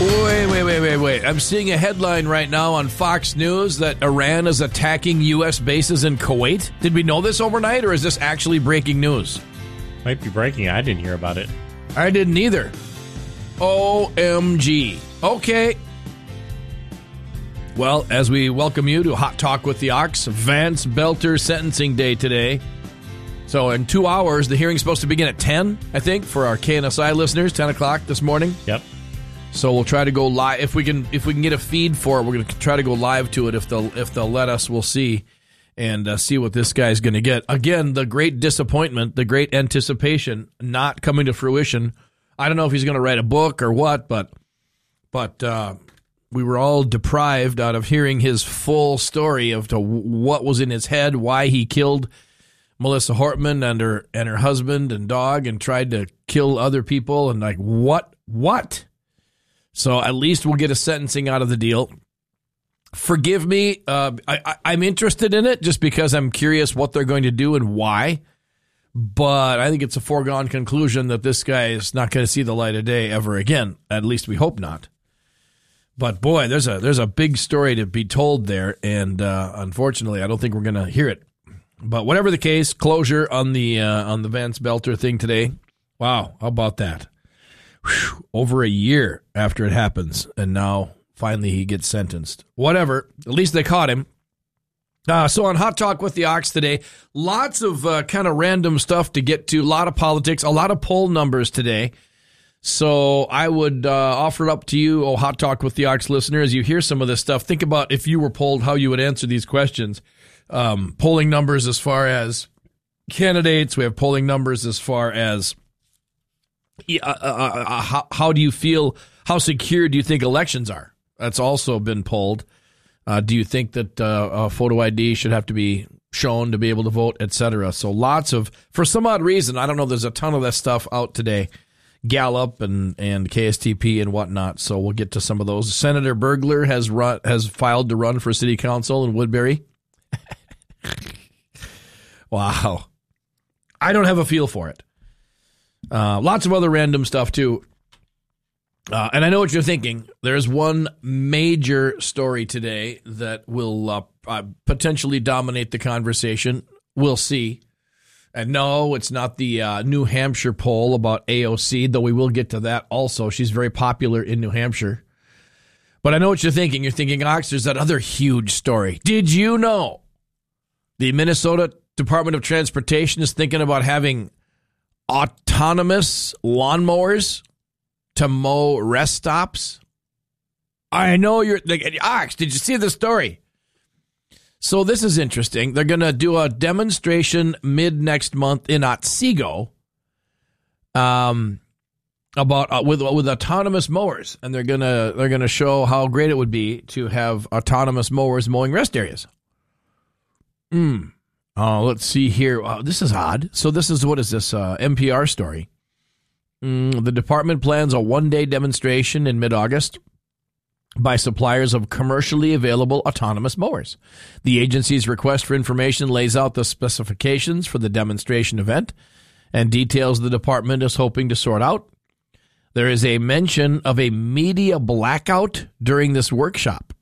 Wait. I'm seeing a headline right now on Fox News that Iran is attacking U.S. bases in Kuwait. Did we know this overnight, or is this actually breaking news? Might be breaking. I didn't hear about it. I didn't either. OMG. Okay. Well, as we welcome you to Hot Talk with the Ox, Vance Belter sentencing day today. So in 2 hours, the hearing's supposed to begin at 10, I think, for our KNSI listeners, 10 o'clock this morning. Yep. So we'll try to go live. If we can get a feed for it, we're going to try to go live to it. If they'll let us, we'll see. And see what this guy's going to get. Again, the great disappointment, the great anticipation not coming to fruition. I don't know if he's going to write a book or what, but we were all deprived out of hearing his full story of what was in his head, why he killed Melissa Hortman and her husband and dog and tried to kill other people, and like what? So at least we'll get a sentencing out of the deal. Forgive me, I'm interested in it just because I'm curious what they're going to do and why. But I think it's a foregone conclusion that this guy is not going to see the light of day ever again. At least we hope not. But boy, there's a big story to be told there, and unfortunately, I don't think we're going to hear it. But whatever the case, closure on the Vance Belter thing today. Wow, how about that? Whew, over a year after it happens, and now finally he gets sentenced. Whatever, at least they caught him. So on Hot Talk with the Ox today, lots of kind of random stuff to get to, a lot of politics, a lot of poll numbers today. So I would offer it up to you, Hot Talk with the Ox listener, as you hear some of this stuff. Think about if you were polled, how you would answer these questions. Polling numbers as far as candidates. We have polling numbers as far as how do you feel, how secure do you think elections are? That's also been polled. Do you think that a photo ID should have to be shown to be able to vote, etc.? So lots of, for some odd reason, I don't know, there's a ton of that stuff out today. Gallup and KSTP and whatnot. So we'll get to some of those. Senator Bergler has filed to run for city council in Woodbury. Wow. I don't have a feel for it. Lots of other random stuff too. And I know what you're thinking. There's one major story today that will potentially dominate the conversation. We'll see. And no, it's not the New Hampshire poll about AOC, though we will get to that also. She's very popular in New Hampshire. But I know what you're thinking. You're thinking, Ox, there's that other huge story. Did you know the Minnesota Department of Transportation is thinking about having autonomous lawnmowers to mow rest stops? I know you're thinking, Ox, did you see the story? So this is interesting. They're going to do a demonstration mid next month in Otsego about with autonomous mowers, and they're gonna show how great it would be to have autonomous mowers mowing rest areas. Oh, let's see here. This is odd. So this is, what is this, NPR story? The department plans a one-day demonstration in mid-August by suppliers of commercially available autonomous mowers. The agency's request for information lays out the specifications for the demonstration event and details the department is hoping to sort out. There is a mention of a media blackout during this workshop.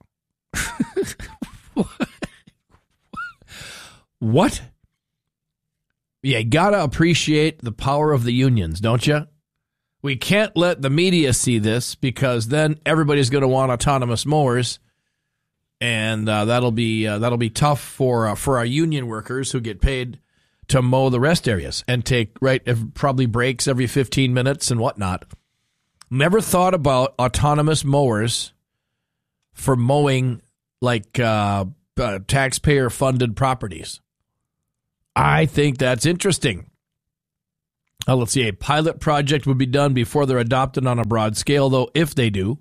What? You gotta appreciate the power of the unions, don't you? We can't let the media see this because then everybody's going to want autonomous mowers, and that'll be tough for our union workers who get paid to mow the rest areas and take probably breaks every 15 minutes and whatnot. Never thought about autonomous mowers for mowing like taxpayer-funded properties. I think that's interesting. Let's see, a pilot project would be done before they're adopted on a broad scale, though, if they do.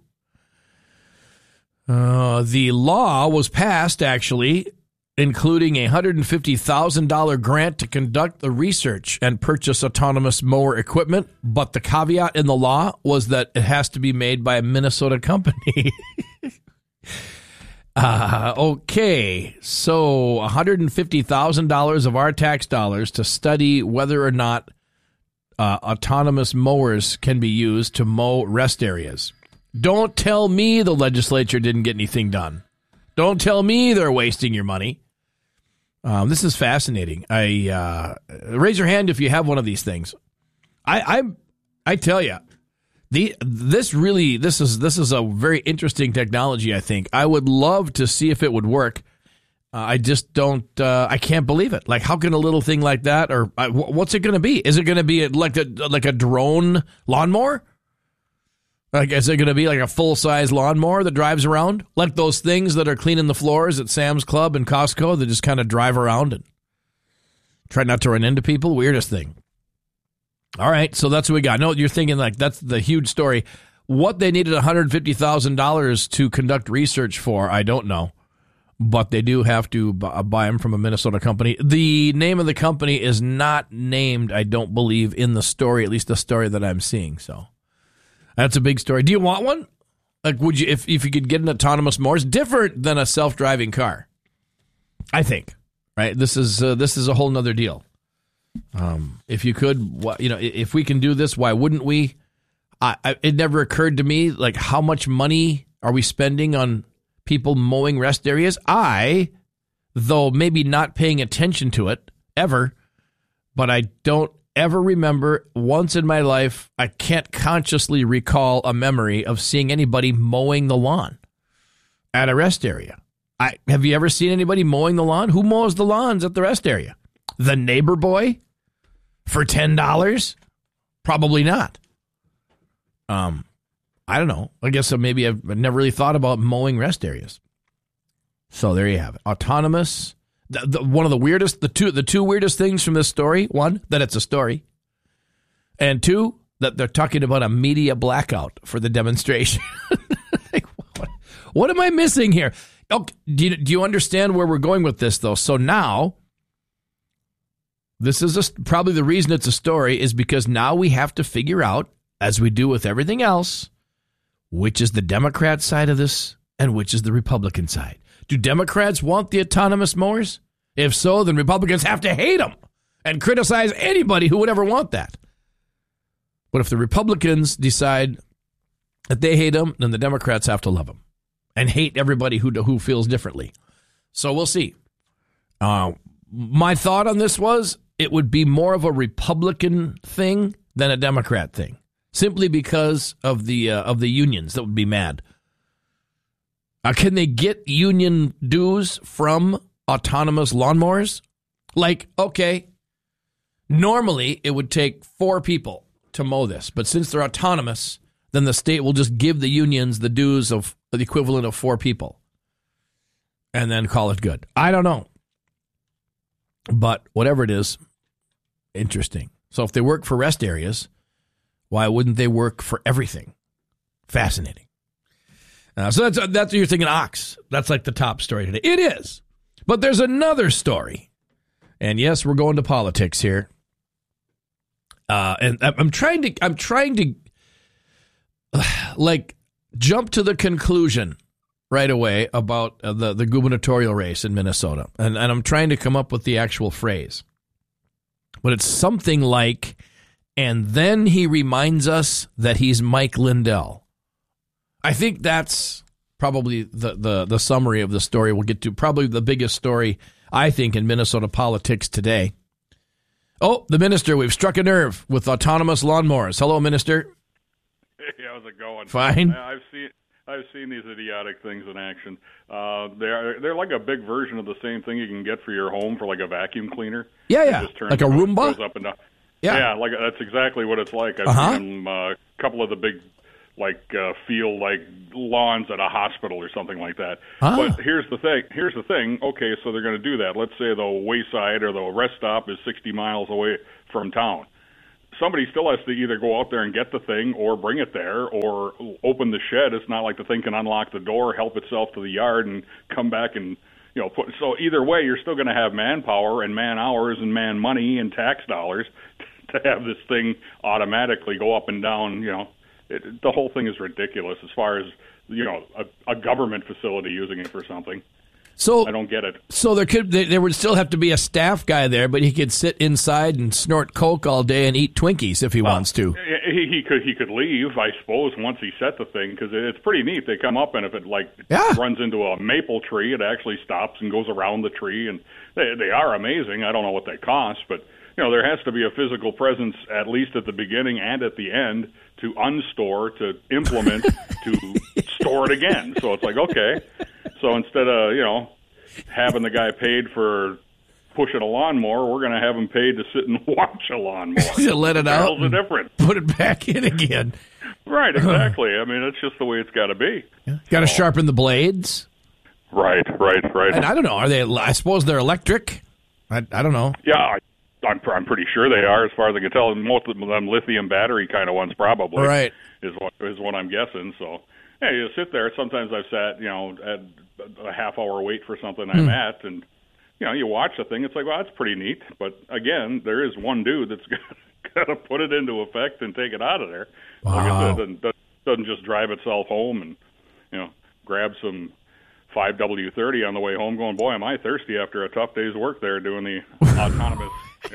The law was passed, actually, including a $150,000 grant to conduct the research and purchase autonomous mower equipment, but the caveat in the law was that it has to be made by a Minnesota company. Okay, so $150,000 of our tax dollars to study whether or not autonomous mowers can be used to mow rest areas. Don't tell me the legislature didn't get anything done. Don't tell me they're wasting your money. This is fascinating. Raise your hand if you have one of these things. I tell you, this is a very interesting technology. I think I would love to see if it would work. I just don't. I can't believe it. Like, how can a little thing like that, or what's it going to be? Is it going to be like a drone lawnmower? Like, is it going to be like a full-size lawnmower that drives around? Like those things that are cleaning the floors at Sam's Club and Costco that just kind of drive around and try not to run into people? Weirdest thing. All right, so that's what we got. No, you're thinking like that's the huge story. What they needed $150,000 to conduct research for, I don't know. But they do have to buy them from a Minnesota company. The name of the company is not named, I don't believe, in the story, at least the story that I'm seeing, so. That's a big story. Do you want one? Like, would you, if you could get an autonomous mower? It's different than a self-driving car, I think. Right? This is a whole nother deal. If you could, if we can do this, why wouldn't we? It never occurred to me, like, how much money are we spending on people mowing rest areas? Though maybe not paying attention to it ever, but I don't ever remember once in my life, I can't consciously recall a memory of seeing anybody mowing the lawn at a rest area. Have you ever seen anybody mowing the lawn? Who mows the lawns at the rest area? The neighbor boy for $10? Probably not. I don't know. I guess maybe I've never really thought about mowing rest areas. So there you have it. Autonomous. One of the weirdest, the two weirdest things from this story: one, that it's a story, and two, that they're talking about a media blackout for the demonstration. Like, what am I missing here? Oh, do you understand where we're going with this, though? So now, this is probably the reason it's a story is because now we have to figure out, as we do with everything else, which is the Democrat side of this and which is the Republican side. Do Democrats want the autonomous mowers? If so, then Republicans have to hate them and criticize anybody who would ever want that. But if the Republicans decide that they hate them, then the Democrats have to love them and hate everybody who feels differently. So we'll see. My thought on this was it would be more of a Republican thing than a Democrat thing, simply because of the unions that would be mad. Can they get union dues from autonomous lawnmowers? Like, okay, normally it would take 4 people to mow this, but since they're autonomous, then the state will just give the unions the dues of the equivalent of 4 people and then call it good. I don't know. But whatever it is, interesting. So if they work for rest areas, why wouldn't they work for everything? Fascinating. So that's you're thinking ox. That's like the top story today. It is. But there's another story. And yes, we're going to politics here. And I'm trying to like jump to the conclusion right away about the gubernatorial race in Minnesota. And I'm trying to come up with the actual phrase. But it's something like, and then he reminds us that he's Mike Lindell. I think that's probably the summary of the story we'll get to. Probably the biggest story, I think, in Minnesota politics today. Oh, the minister, we've struck a nerve with autonomous lawnmowers. Hello, minister. Hey, how's it going? Fine. I've seen these idiotic things in action. They're like a big version of the same thing you can get for your home for like a vacuum cleaner. Yeah. Like a Roomba? Goes up and down. Yeah, like that's exactly what it's like. I've seen a couple of the big field like lawns at a hospital or something like that. But here's the thing. Okay, so they're going to do that. Let's say the wayside or the rest stop is 60 miles away from town. Somebody still has to either go out there and get the thing or bring it there or open the shed. It's not like the thing can unlock the door, help itself to the yard, and come back and so either way, you're still going to have manpower and man hours and man money and tax dollars to have this thing automatically go up and down. The whole thing is ridiculous as far as a government facility using it for something. So I don't get it. So there would still have to be a staff guy there, but he could sit inside and snort coke all day and eat Twinkies if he wants to. He could leave, I suppose, once he set the thing, because it's pretty neat. They come up, and if it runs into a maple tree, it actually stops and goes around the tree, and they are amazing. I don't know what they cost, but there has to be a physical presence at least at the beginning and at the end to unstore, to implement, to store it again. So it's like, okay. So instead of, having the guy paid for pushing a lawnmower, we're going to have him paid to sit and watch a lawnmower. Let it out. The difference. Put it back in again. Right, exactly. I mean, it's just the way it's got to be. Got to sharpen the blades. Right. And I don't know. Are they? I suppose they're electric. I don't know. Yeah, I'm pretty sure they are, as far as I can tell. Most of them lithium battery kind of ones, probably. Right. Is what I'm guessing. So, yeah, you sit there. Sometimes I've sat, at a half-hour wait for something I'm at, and you watch the thing. It's like, well, that's pretty neat. But again, there is one dude that's got to put it into effect and take it out of there. Wow. Like I said, it doesn't just drive itself home and grab some 5W30 on the way home, going, boy, am I thirsty after a tough day's work there doing the autonomous.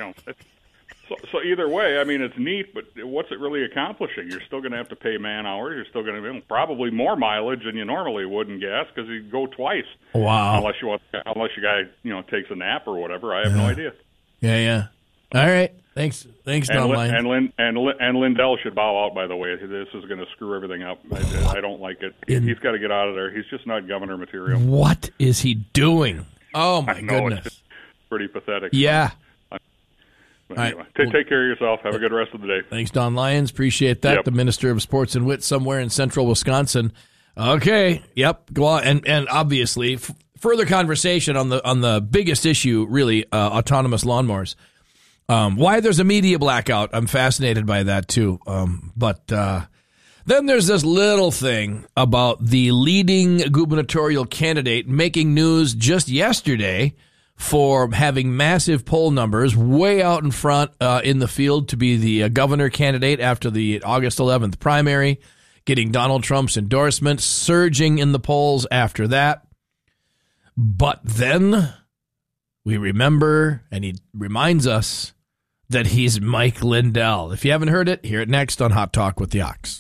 So either way, I mean, it's neat, but what's it really accomplishing? You're still going to have to pay man hours. You're still going to probably more mileage than you normally would in gas, because you go twice. Wow! Unless your guy takes a nap or whatever. I have no idea. Yeah. All right. Thanks, Don Lyons. And Lindell should bow out. By the way, this is going to screw everything up. I don't like it. He's got to get out of there. He's just not governor material. What is he doing? Oh my goodness! It's pretty pathetic. Yeah. But anyway, take care of yourself. Have a good rest of the day. Thanks, Don Lyons. Appreciate that. Yep. The Minister of Sports and Wit somewhere in central Wisconsin. Okay. Yep. Go on. And obviously, further conversation on the biggest issue, really, autonomous lawnmowers. Why there's a media blackout, I'm fascinated by that, too. But then there's this little thing about the leading gubernatorial candidate making news just yesterday for having massive poll numbers way out in front in the field to be the governor candidate after the August 11th primary, getting Donald Trump's endorsement, surging in the polls after that. But then we remember, and he reminds us, that he's Mike Lindell. If you haven't heard it, hear it next on Hot Talk with the Ox.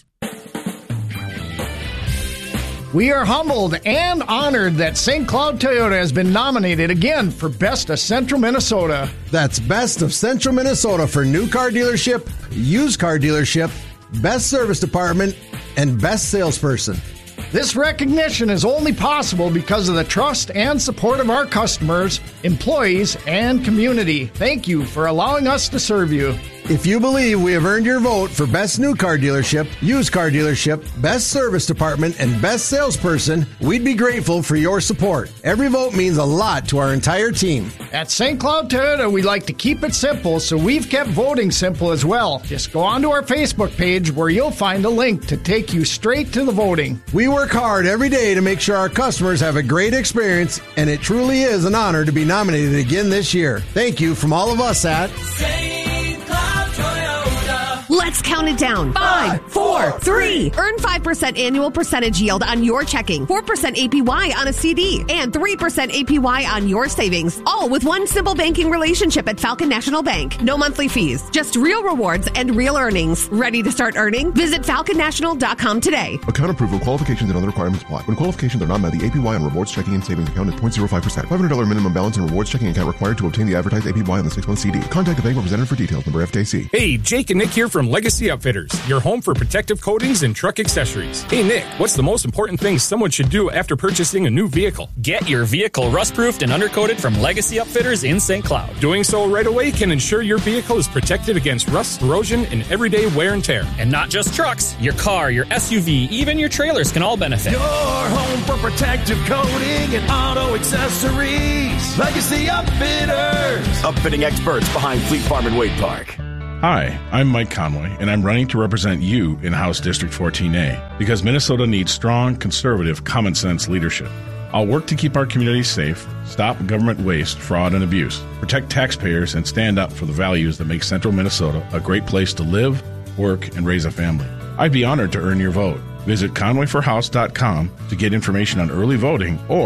We are humbled and honored that St. Cloud Toyota has been nominated again for Best of Central Minnesota. That's Best of Central Minnesota for new car dealership, used car dealership, best service department, and best salesperson. This recognition is only possible because of the trust and support of our customers, employees, and community. Thank you for allowing us to serve you. If you believe we have earned your vote for Best New Car Dealership, Used Car Dealership, Best Service Department, and Best Salesperson, we'd be grateful for your support. Every vote means a lot to our entire team. At St. Cloud Toyota, we like to keep it simple, so we've kept voting simple as well. Just go onto our Facebook page where you'll find a link to take you straight to the voting. We work hard every day to make sure our customers have a great experience, and it truly is an honor to be nominated again this year. Thank you from all of us at St. Cloud Toyota. Let's count it down. 5, 4, 3. Earn 5% annual percentage yield on your checking, 4% APY on a CD, and 3% APY on your savings. All with one simple banking relationship at Falcon National Bank. No monthly fees, just real rewards and real earnings. Ready to start earning? Visit falconnational.com today. Account approval, qualifications, and other requirements apply. When qualifications are not met, the APY on rewards checking and savings account is 0.05%. $500 minimum balance and rewards checking account required to obtain the advertised APY on the 6-month CD. Contact the bank representative for details. Number FDIC. Hey, Jake and Nick here from Legacy Upfitters, your home for protective coatings and truck accessories. Hey, Nick, what's the most important thing someone should do after purchasing a new vehicle? Get your vehicle rust-proofed and undercoated from Legacy Upfitters in St. Cloud. Doing so right away can ensure your vehicle is protected against rust, corrosion, and everyday wear and tear. And not just trucks. Your car, your SUV, even your trailers can all benefit. Your home for protective coating and auto accessories. Legacy Upfitters. Upfitting experts behind Fleet Farm and Wade Park. Hi, I'm Mike Conway, and I'm running to represent you in House District 14A because Minnesota needs strong, conservative, common-sense leadership. I'll work to keep our communities safe, stop government waste, fraud, and abuse, protect taxpayers, and stand up for the values that make Central Minnesota a great place to live, work, and raise a family. I'd be honored to earn your vote. Visit conwayforhouse.com to get information on early voting or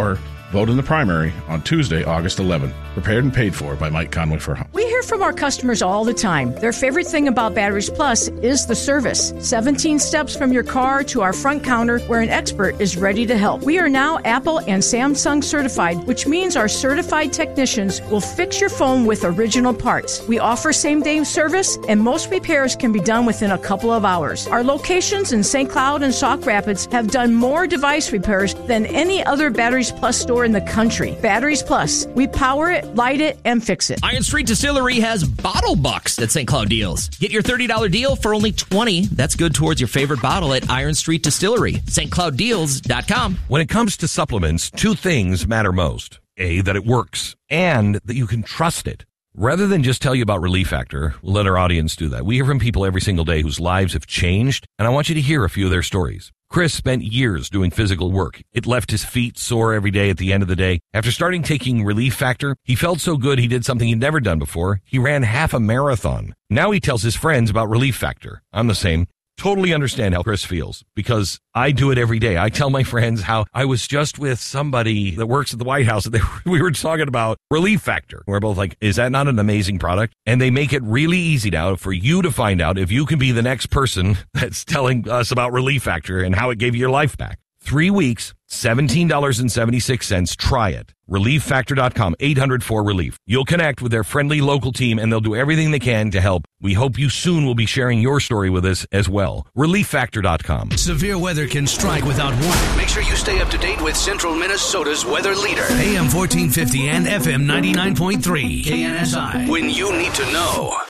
Vote in the primary on Tuesday, August 11th. Prepared and paid for by Mike Conway for Home. We hear from our customers all the time. Their favorite thing about Batteries Plus is the service. 17 steps from your car to our front counter where an expert is ready to help. We are now Apple and Samsung certified, which means our certified technicians will fix your phone with original parts. We offer same-day service, and most repairs can be done within a couple of hours. Our locations in St. Cloud and Sauk Rapids have done more device repairs than any other Batteries Plus store in the country. Batteries Plus. We power it, light it, and fix it. Iron Street Distillery has Bottle Bucks at St. Cloud Deals. Get your $30 deal for only $20. That's good towards your favorite bottle at Iron Street Distillery. StCloudDeals.com. When it comes to supplements, two things matter most. A, that it works, and that you can trust it. Rather than just tell you about Relief Factor, we'll let our audience do that. We hear from people every single day whose lives have changed, and I want you to hear a few of their stories. Chris spent years doing physical work. It left his feet sore every day at the end of the day. After starting taking Relief Factor, he felt so good he did something he'd never done before. He ran half a marathon. Now he tells his friends about Relief Factor. I'm the same. Totally understand how Chris feels because I do it every day. I tell my friends how I was just with somebody that works at the White House and we were talking about Relief Factor. We're both like, is that not an amazing product? And they make it really easy now for you to find out if you can be the next person that's telling us about Relief Factor and how it gave you your life back. 3 weeks, $17.76. Try it. ReliefFactor.com, 800-4RELIEF. You'll connect with their friendly local team, and they'll do everything they can to help. We hope you soon will be sharing your story with us as well. ReliefFactor.com. Severe weather can strike without warning. Make sure you stay up to date with Central Minnesota's weather leader. AM 1450 and FM 99.3. KNSI. When you need to know.